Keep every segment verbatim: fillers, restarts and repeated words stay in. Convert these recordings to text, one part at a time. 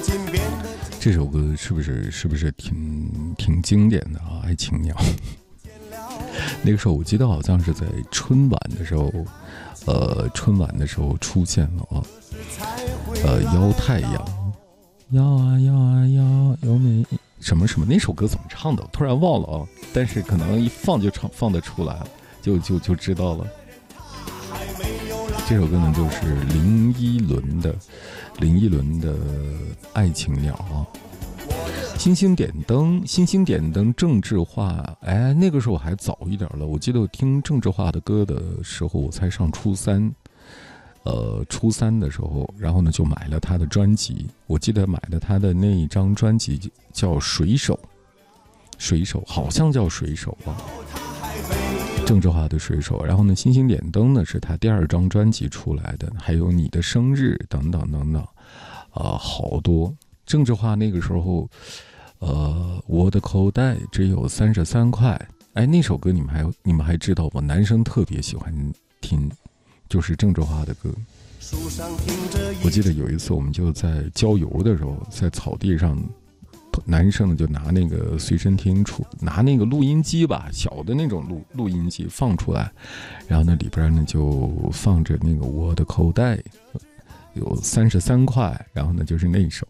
这首歌是不是是不是挺挺经典的啊？爱情鸟，那个时候我记得好像是在春晚的时候，呃，春晚的时候出现了啊。呃，邀太阳，邀啊邀啊邀，有没什么什么？那首歌怎么唱的？我突然忘了啊。但是可能一放就唱放得出来，就就就知道了。这首歌呢，就是林依轮的。林依轮的《爱情鸟》啊，星星点灯，星星点灯，郑智化。哎，那个时候我还早一点了。我记得我听郑智化的歌的时候，我才上初三，呃，初三的时候，然后呢就买了他的专辑。我记得买的他的那一张专辑叫《水手》，水手好像叫水手吧。郑智化的水手，然后呢，星星点灯呢是他第二张专辑出来的，还有你的生日等等等等，啊、呃，好多。郑智化那个时候，呃，我的口袋只有三十三块，哎，那首歌你们还你们还知道吗？男生特别喜欢听，就是郑智化的歌。我记得有一次我们就在郊游的时候，在草地上。男生呢就拿那个随身听出，拿那个录音机吧，小的那种录录音机放出来，然后呢里边呢就放着那个我的口袋有三十三块，然后呢就是那首。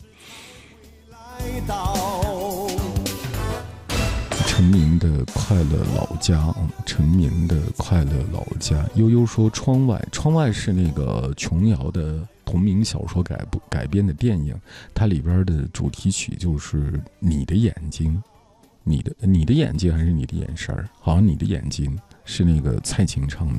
陈明的快乐老家，陈明的快乐老家。悠悠说窗外，窗外是那个琼瑶的同名小说改改编的电影，它里边的主题曲就是你的眼睛，你的你的眼睛还是你的眼神儿？好像你的眼睛是那个蔡琴唱的。